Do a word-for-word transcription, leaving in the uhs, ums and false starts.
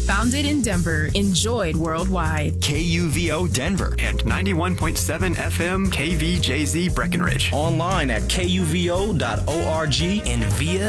Founded in Denver, enjoyed worldwide. K U V O Denver and ninety-one point seven F M K V J Z Breckenridge. Online at K U V O dot org and via